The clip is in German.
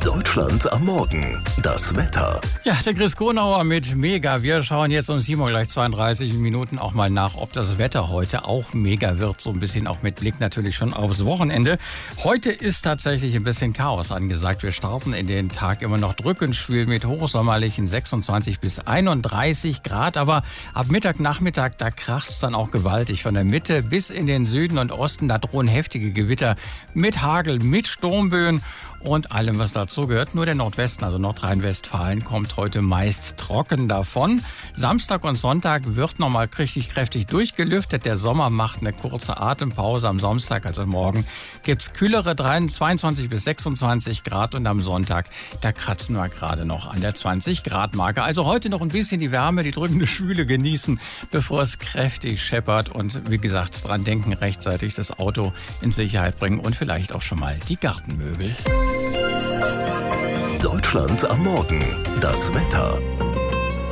Deutschland am Morgen. Das Wetter. Ja, der Chris Konauer mit Mega. Wir schauen jetzt um 7 Uhr gleich 32 Minuten auch mal nach, ob das Wetter heute auch mega wird. So ein bisschen auch mit Blick natürlich schon aufs Wochenende. Heute ist tatsächlich ein bisschen Chaos angesagt. Wir starten in den Tag immer noch drückend schwül mit hochsommerlichen 26 bis 31 Grad. Aber ab Mittag, Nachmittag, da kracht es dann auch gewaltig. Von der Mitte bis in den Süden und Osten, da drohen heftige Gewitter mit Hagel, mit Sturmböen und allem, was dazu gehört. Nur der Nordwesten, also Nordrhein-Westfalen, kommt heute meist trocken davon. Samstag und Sonntag wird nochmal richtig kräftig durchgelüftet. Der Sommer macht eine kurze Atempause. Am Samstag, also morgen, gibt's kühlere 22 bis 26 Grad und am Sonntag, da kratzen wir gerade noch an der 20-Grad-Marke. Also heute noch ein bisschen die Wärme, die drückende Schwüle genießen, bevor es kräftig scheppert. Und wie gesagt, dran denken, rechtzeitig das Auto in Sicherheit bringen und vielleicht auch schon mal die Gartenmöbel. Deutschland am Morgen. Das Wetter.